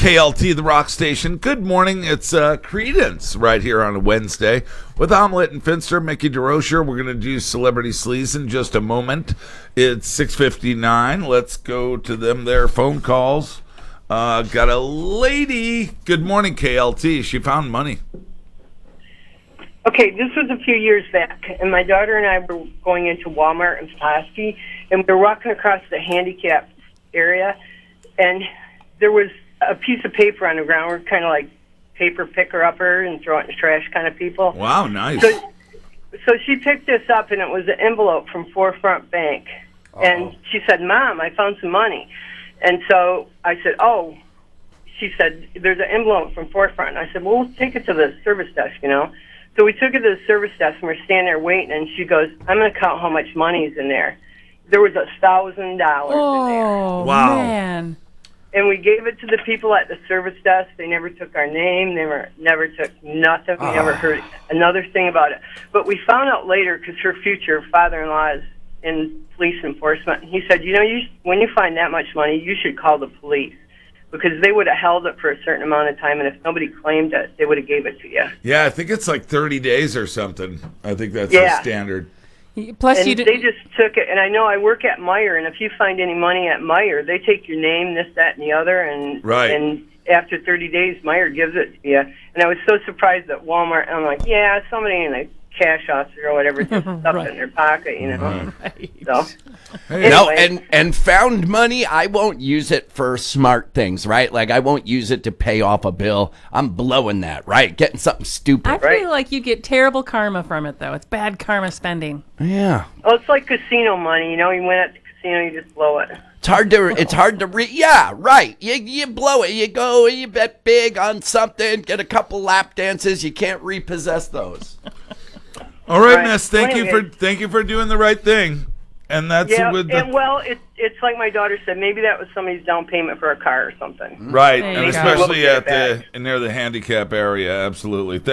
KLT, the rock station. Good morning. It's Credence right here on a Wednesday with Omelette and Finster, Mickey DeRocher. We're going to do Celebrity Sleaze in just a moment. It's 6:59. Let's go to their phone calls. Got a lady. Good morning, KLT. She found money. Okay, this was a few years back, and my daughter and I were going into Walmart in Pulaski, and we were walking across the handicapped area, and there was a piece of paper on the ground. We're kind of like paper picker-upper and throw it in the trash kind of people. Wow, nice. So she picked this up, and it was an envelope from Forefront Bank. Uh-oh. And she said, "Mom, I found some money." And so I said, "Oh." She said, "There's an envelope from Forefront." And I said, "Well, we'll take it to the service desk, you know." So we took it to the service desk, and we're standing there waiting, and she goes, "I'm going to count how much money's in there." There was $1,000 in there. Oh, wow. man. And we gave it to the people at the service desk. They never took our name. They never took nothing. We never heard another thing about it. But we found out later, because her future father-in-law is in police enforcement. He said, "You know, when you find that much money, you should call the police, because they would have held it for a certain amount of time, and if nobody claimed it, they would have gave it to you." Yeah, I think it's like 30 days or something. I think that's the standard. Plus, And they just took it. And I know I work at Meijer, and if you find any money at Meijer, they take your name, this, that, and the other, and Right. and after 30 days, Meijer gives it to you. And I was so surprised at Walmart. I'm like, yeah, somebody in a cash officer or whatever just stuffed it in their pocket, you know. So, Hey. No, anyway. and found money, I won't use it for smart things, right? Like, I won't use it to pay off a bill. I'm blowing that, right? Getting something stupid. I feel Right. like you get terrible karma from it, though. It's bad karma spending. Yeah. Oh, it's like casino money, you know. You win at the casino, you just blow it. It's hard to yeah, right. You blow it. You go, you bet big on something, get a couple lap dances. You can't repossess those. All right, Right. Miss. Thank you Anyway. for doing the right thing. And that's Yeah, with the and well, it's like my daughter said. Maybe that was somebody's down payment for a car or something. right, There and you go. especially We'll at get it near the handicap area. Absolutely.